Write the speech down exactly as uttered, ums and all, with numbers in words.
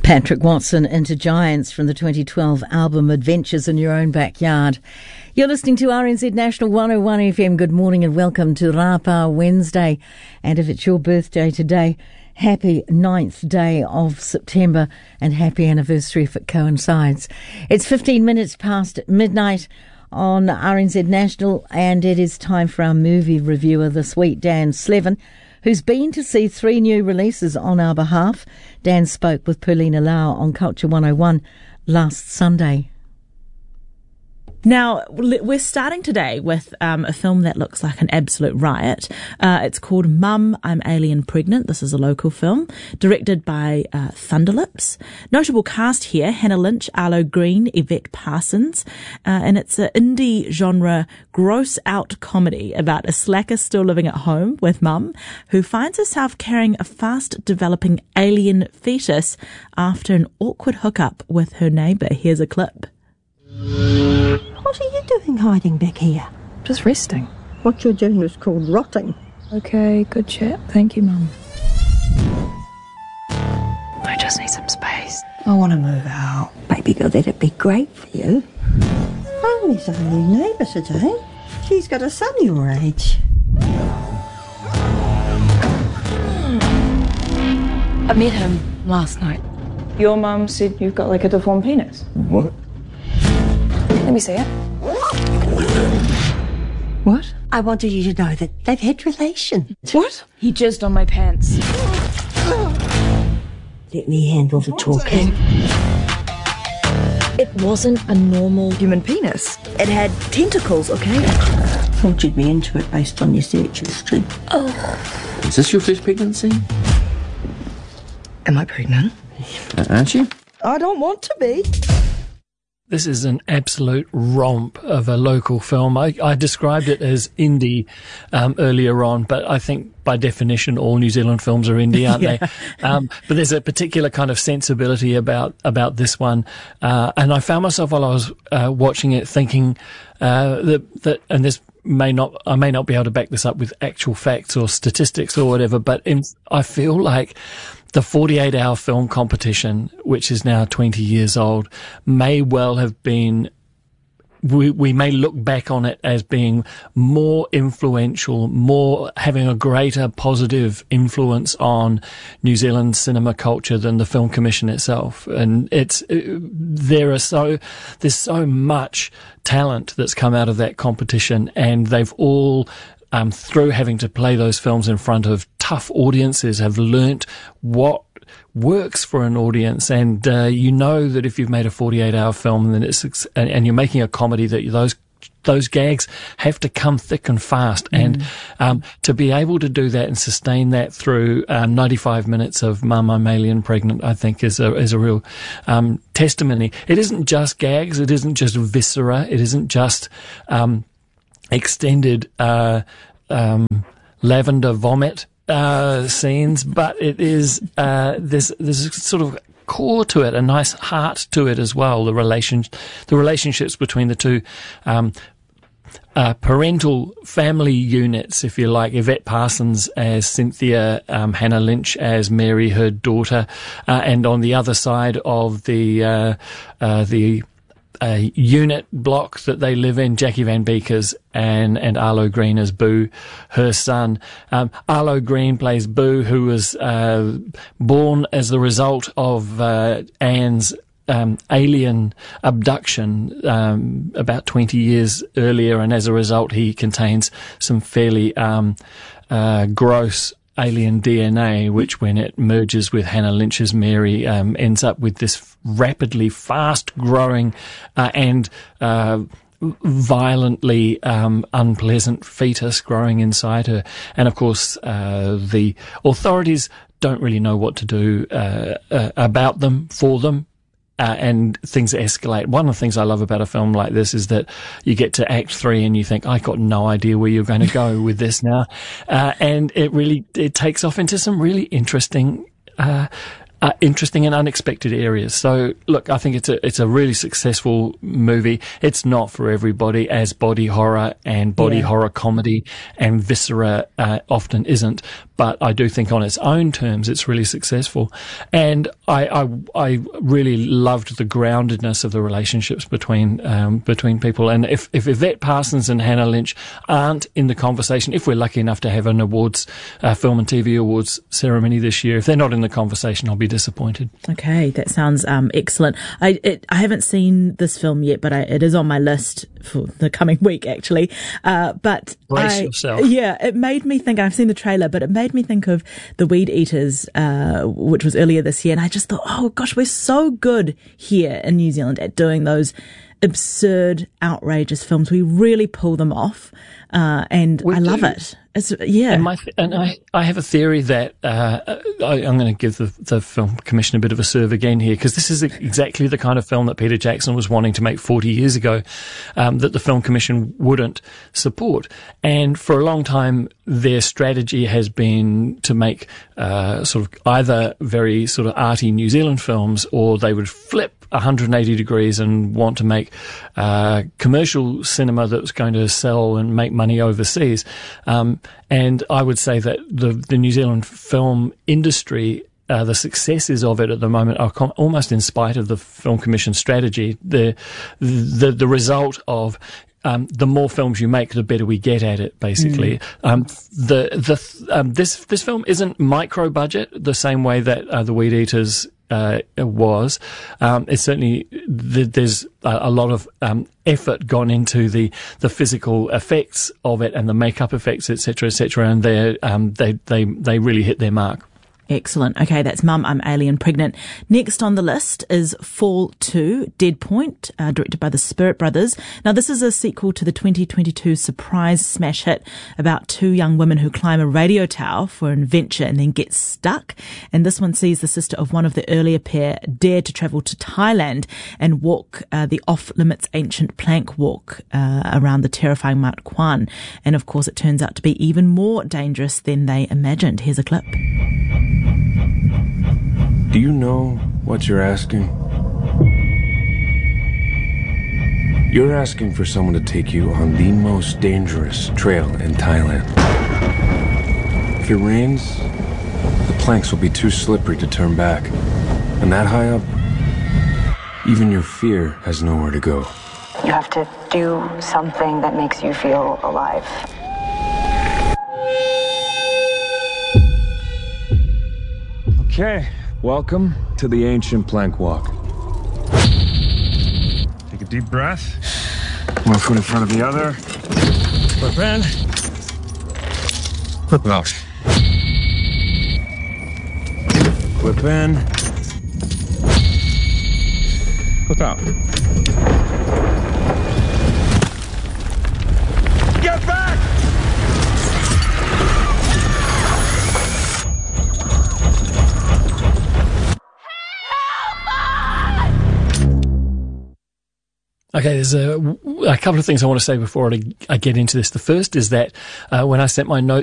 Patrick Watson into Giants from the twenty twelve album Adventures in Your Own Backyard. You're listening to R N Z National one oh one F M. Good morning and welcome to Rapa Wednesday. And if it's your birthday today, happy ninth day of September and happy anniversary if it coincides. It's fifteen minutes past midnight on R N Z National, and it is time for our movie reviewer this week, Dan Slevin, who's been to see three new releases on our behalf. Dan spoke with Paulina Lau on Culture one oh one last Sunday. Now, we're starting today with um, a film that looks like an absolute riot. Uh, it's called Mum, I'm Alien Pregnant. This is a local film, directed by uh, Thunderlips. Notable cast here, Hannah Lynch, Arlo Green, Yvette Parsons. Uh, and it's an indie genre gross-out comedy about a slacker still living at home with mum, who finds herself carrying a fast-developing alien fetus after an awkward hookup with her neighbour. Here's a clip. What are you doing hiding back here? Just resting. What you're doing is called rotting. Okay, good chat. Thank you, Mum. I just need some space. I want to move out. Baby girl, that'd be great for you. Oh, there's a new neighbour today. She's got a son your age. I met him last night. Your mum said you've got like a deformed penis. What? Let me see it. What? I wanted you to know that they've had relations. What? He jizzed on my pants. Let me handle the talking. It wasn't a normal human penis. It had tentacles, okay? Thought you'd be into it based on your search history. Oh. Is this your first pregnancy? Am I pregnant? Uh, aren't you? I don't want to be. This is an absolute romp of a local film. I, I described it as indie um, earlier on, but I think by definition all New Zealand films are indie, aren't yeah. they? Um, but there's a particular kind of sensibility about about this one, uh, and I found myself while I was uh, watching it thinking uh, that that and this. may not, I may not be able to back this up with actual facts or statistics or whatever, but in, I feel like the forty-eight hour film competition, which is now twenty years old, may well have been, we, we may look back on it as being more influential, more having a greater positive influence on New Zealand cinema culture than the Film Commission itself. And it's, there are so, there's so much talent that's come out of that competition, and they've all, um, through having to play those films in front of tough audiences, have learnt what works for an audience. And uh, you know that if you've made a forty-eight hour film and then it's and, and you're making a comedy, that those those gags have to come thick and fast. Mm. And um, to be able to do that and sustain that through um, ninety-five minutes of Mum, I'm Alien Pregnant, I think is a is a real um, testimony. It isn't just gags. It isn't just viscera. It isn't just um, extended uh, um, lavender vomit uh, scenes, but it is uh, there's there's a sort of core to it, a nice heart to it as well. The relation, the relationships between the two um, uh, parental family units, if you like. Yvette Parsons as Cynthia, um, Hannah Lynch as Mary, her daughter, uh, and on the other side of the uh, uh, the a unit block that they live in, Jackie Van Beekers and, and Arlo Green as Boo, her son. Um, Arlo Green plays Boo, who was, uh, born as the result of, uh, Anne's, um, alien abduction, um, about twenty years earlier. And as a result, he contains some fairly, um, uh, gross alien D N A, which when it merges with Hannah Lynch's Mary, um, ends up with this rapidly fast growing, uh, and, uh, violently, um, unpleasant fetus growing inside her. And of course, uh, the authorities don't really know what to do, uh, uh about them, for them. Uh, and things escalate. One of the things I love about a film like this is that you get to act three and you think, I got no idea where you're going to go with this now. Uh, and it really, it takes off into some really interesting, uh, uh, interesting and unexpected areas. So look, I think it's a, it's a really successful movie. It's not for everybody, as body horror and body yeah. horror comedy and viscera, uh, often isn't. but I do think on its own terms it's really successful. And I, I, I really loved the groundedness of the relationships between um, between people. And if, if Yvette Parsons and Hannah Lynch aren't in the conversation, if we're lucky enough to have an awards, uh, film and T V awards ceremony this year, if they're not in the conversation, I'll be disappointed. Okay, that sounds um, excellent. I it, I haven't seen this film yet, but I, it is on my list for the coming week, actually. Uh, but Brace I, yourself. Yeah, it made me think, I've seen the trailer, but it made me think of The Weed Eaters, uh, which was earlier this year. And I just thought, oh gosh, we're so good here in New Zealand at doing those absurd, outrageous films. We really pull them off. Uh, and We I love do. it. It's, yeah. And, my th- and I, I have a theory that uh, I, I'm going to give the, the Film Commission a bit of a serve again here, because this is exactly the kind of film that Peter Jackson was wanting to make forty years ago, um, that the Film Commission wouldn't support. And for a long time, their strategy has been to make uh, sort of either very sort of arty New Zealand films, or they would flip one hundred eighty degrees and want to make uh, commercial cinema that was going to sell and make money overseas. Um, and I would say that the, the New Zealand film industry, uh, the successes of it at the moment are com- almost in spite of the Film Commission strategy. The, the, the result of Um, the more films you make, the better we get at it, basically. Mm. Um, the, the, um, this, this film isn't micro budget the same way that, uh, The Weed Eaters, uh, was. Um, it's certainly, th- there's a, a lot of, um, effort gone into the, the physical effects of it and the makeup effects, et cetera, et cetera. And they, um, they, they, they really hit their mark. Excellent. Okay, that's Mum, I'm Alien Pregnant. Next on the list is Fall two, Dead Point, uh, directed by the Spirit Brothers. Now, this is a sequel to the twenty twenty-two surprise smash hit about two young women who climb a radio tower for an adventure and then get stuck. And this one sees the sister of one of the earlier pair dare to travel to Thailand and walk uh, the off-limits ancient plank walk uh, around the terrifying Mount Kwan. And, of course, it turns out to be even more dangerous than they imagined. Here's a clip. Do you know what you're asking? You're asking for someone to take you on the most dangerous trail in Thailand. If it rains, the planks will be too slippery to turn back. And that high up, even your fear has nowhere to go. You have to do something that makes you feel alive. Okay, welcome to the ancient plank walk. Take a deep breath. One foot in front of the other. Flip in. Flip out. Flip in. Flip out. Get back! Okay, there's a, a couple of things I want to say before I, I get into this. The first is that uh, when I sent my note